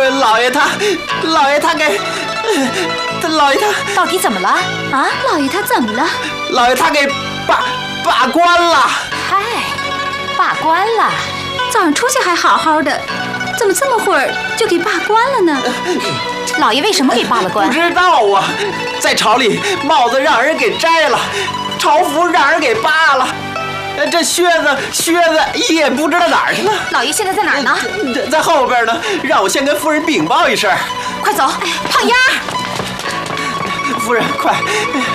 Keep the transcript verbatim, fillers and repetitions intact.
呃，老爷他，老爷他给，他老爷他到底怎么了啊？ 老爷他怎么了？ 老爷他给罢罢官了。 嗨，罢官了？ 早上出去还好好的，怎么这么会儿就给罢官了呢？ 老爷为什么给罢了官？ 不知道啊，在朝里帽子让人给摘了，朝服让人给扒了。这靴子靴子也不知道哪儿去了。 老爷现在在哪儿呢？ 在在后边呢，让我先跟夫人禀报一声。 快走，胖丫！ 夫人，快！